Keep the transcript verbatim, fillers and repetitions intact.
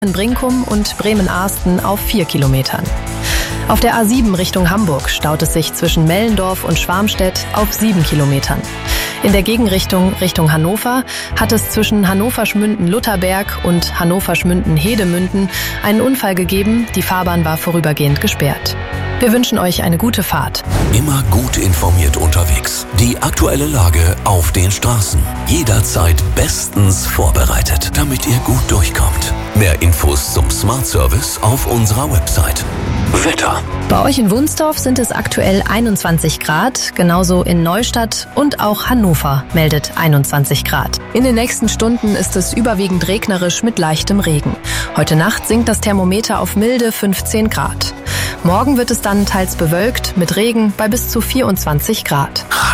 Brinkum und Bremen-Arsten auf vier Kilometern. Auf der A sieben Richtung Hamburg staut es sich zwischen Mellendorf und Schwarmstedt auf sieben Kilometern. In der Gegenrichtung Richtung Hannover hat es zwischen Hannover-Schmünden-Lutherberg und Hannover-Schmünden-Hedemünden einen Unfall gegeben. Die Fahrbahn war vorübergehend gesperrt. Wir wünschen euch eine gute Fahrt. Immer gut informiert unterwegs. Die aktuelle Lage auf den Straßen. Jederzeit bestens vorbereitet, damit ihr gut durchkommt. Mehr Infos zum Smart Service auf unserer Website. Wetter. Bei euch in Wunsdorf sind es aktuell einundzwanzig Grad, genauso in Neustadt und auch Hannover meldet einundzwanzig Grad. In den nächsten Stunden ist es überwiegend regnerisch mit leichtem Regen. Heute Nacht sinkt das Thermometer auf milde fünfzehn Grad. Morgen wird es dann teils bewölkt mit Regen bei bis zu vierundzwanzig Grad.